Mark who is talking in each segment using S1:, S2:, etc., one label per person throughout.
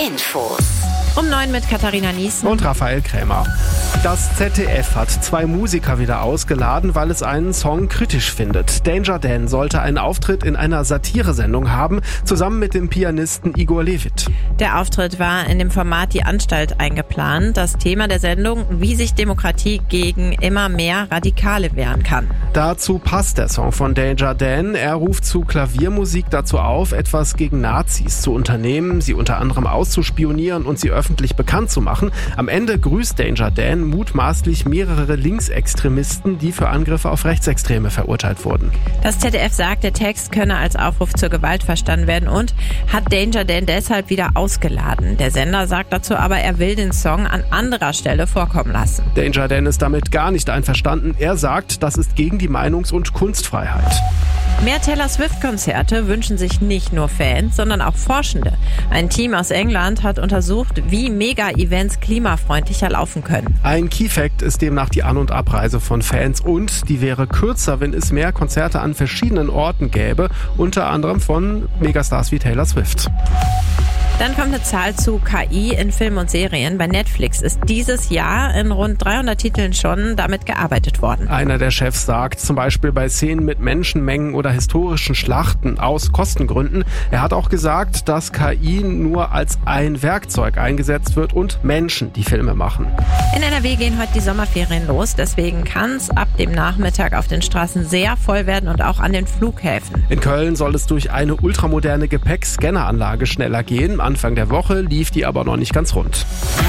S1: Infos.
S2: Um 9 mit Katharina Niesen
S3: und Raphael Krämer. Das ZDF hat 2 Musiker wieder ausgeladen, weil es einen Song kritisch findet. Danger Dan sollte einen Auftritt in einer Satiresendung haben, zusammen mit dem Pianisten Igor Levit.
S2: Der Auftritt war in dem Format Die Anstalt eingeplant. Das Thema der Sendung, wie sich Demokratie gegen immer mehr Radikale wehren kann.
S3: Dazu passt der Song von Danger Dan. Er ruft zu Klaviermusik dazu auf, etwas gegen Nazis zu unternehmen, sie unter anderem auszuspionieren und sie öffentlich bekannt zu machen. Am Ende grüßt Danger Dan mutmaßlich mehrere Linksextremisten, die für Angriffe auf Rechtsextreme verurteilt wurden.
S2: Das ZDF sagt, der Text könne als Aufruf zur Gewalt verstanden werden und hat Danger Dan deshalb wieder ausgeladen. Der Sender sagt dazu aber, er will den Song an anderer Stelle vorkommen lassen.
S3: Danger Dan ist damit gar nicht einverstanden. Er sagt, das ist gegen die Meinungs- und Kunstfreiheit.
S2: Mehr Taylor Swift-Konzerte wünschen sich nicht nur Fans, sondern auch Forschende. Ein Team aus England hat untersucht, wie Mega-Events klimafreundlicher laufen können.
S3: Ein Key-Fact ist demnach die An- und Abreise von Fans und die wäre kürzer, wenn es mehr Konzerte an verschiedenen Orten gäbe, unter anderem von Megastars wie Taylor Swift.
S2: Dann kommt eine Zahl zu KI in Filmen und Serien. Bei Netflix ist dieses Jahr in rund 300 Titeln schon damit gearbeitet worden.
S3: Einer der Chefs sagt, zum Beispiel bei Szenen mit Menschenmengen oder historischen Schlachten aus Kostengründen. Er hat auch gesagt, dass KI nur als ein Werkzeug eingesetzt wird und Menschen die Filme machen.
S2: In NRW gehen heute die Sommerferien los. Deswegen kann es ab dem Nachmittag auf den Straßen sehr voll werden und auch an den Flughäfen.
S3: In Köln soll es durch eine ultramoderne Gepäckscanneranlage schneller gehen. Anfang der Woche lief die aber noch nicht ganz rund.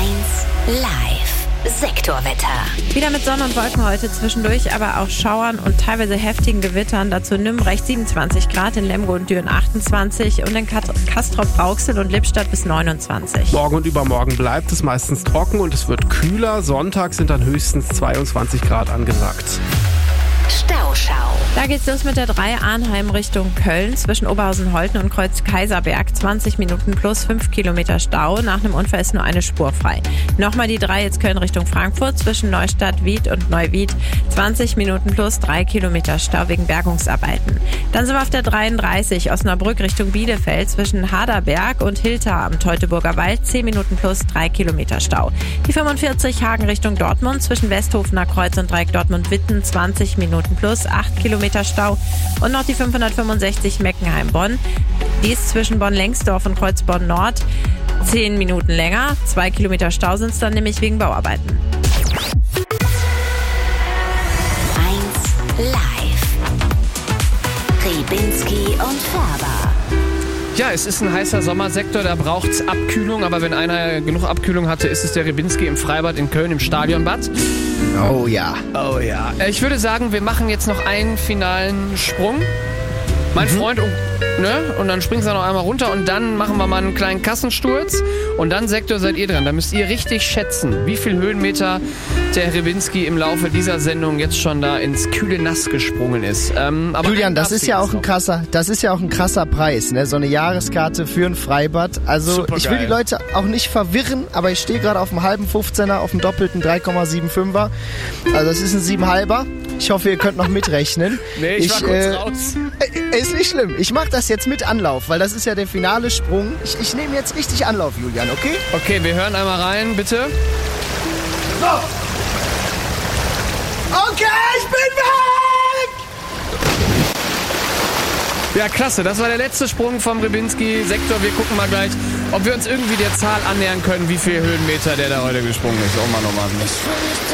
S1: 1 Live Sektorwetter.
S2: Wieder mit Sonne und Wolken heute zwischendurch, aber auch Schauern und teilweise heftigen Gewittern. Dazu Nürnberg 27 Grad, in Lemgo und Düren 28 und in Castrop-Rauxel und Lippstadt bis 29.
S3: Morgen und übermorgen bleibt es meistens trocken und es wird kühler. Sonntag sind dann höchstens 22 Grad angesagt.
S1: Stauschau.
S2: Da geht's los mit der 3 Arnheim Richtung Köln zwischen Oberhausen-Holten und Kreuz-Kaiserberg. 20 Minuten plus 5 Kilometer Stau. Nach einem Unfall ist nur eine Spur frei. Nochmal die 3 jetzt Köln Richtung Frankfurt zwischen Neustadt, Wied und Neuwied. 20 Minuten plus 3 Kilometer Stau wegen Bergungsarbeiten. Dann sind wir auf der 33 Osnabrück Richtung Bielefeld zwischen Haderberg und Hilter am Teutoburger Wald. 10 Minuten plus 3 Kilometer Stau. Die 45 Hagen Richtung Dortmund zwischen Westhofener Kreuz und Dreieck Dortmund-Witten. 20 Minuten plus 8 Kilometer Stau. Und noch die 565 Meckenheim-Bonn. Die ist zwischen Bonn-Lengsdorf und Kreuzborn-Nord 10 Minuten länger. 2 Kilometer Stau sind es dann nämlich wegen Bauarbeiten.
S1: 1 Live. Ribinski und Färber.
S4: Ja, es ist ein heißer Sommersektor, da braucht's Abkühlung, aber wenn einer genug Abkühlung hatte, ist es der Ribinski im Freibad in Köln im Stadionbad.
S5: Oh ja.
S4: Oh ja. Ich würde sagen, wir machen jetzt noch einen finalen Sprung. Mein Freund, und dann springen sie noch einmal runter und dann machen wir mal einen kleinen Kassensturz und dann, Sektor, seid ihr dran. Da müsst ihr richtig schätzen, wie viel Höhenmeter der Ribinski im Laufe dieser Sendung jetzt schon da ins kühle Nass gesprungen ist. Aber
S5: Julian, das ist ja auch ein krasser Preis, ne? So eine Jahreskarte für ein Freibad. Also
S4: Supergeil.
S5: Ich will die Leute auch nicht verwirren, aber ich stehe gerade auf dem halben 15er, auf dem doppelten 3,75er. Also das ist ein 7,5er. Ich hoffe, ihr könnt noch mitrechnen.
S4: Nee, ich war kurz raus.
S5: Ist nicht schlimm. Ich mache das jetzt mit Anlauf, weil das ist ja der finale Sprung. Ich nehme jetzt richtig Anlauf, Julian, okay?
S4: Okay, wir hören einmal rein, bitte.
S5: So. Okay, ich bin weg!
S4: Ja, klasse. Das war der letzte Sprung vom Ribinski-Sektor. Wir gucken mal gleich, ob wir uns irgendwie der Zahl annähern können, wie viel Höhenmeter der da heute gesprungen ist. Oh Mann, oh Mann.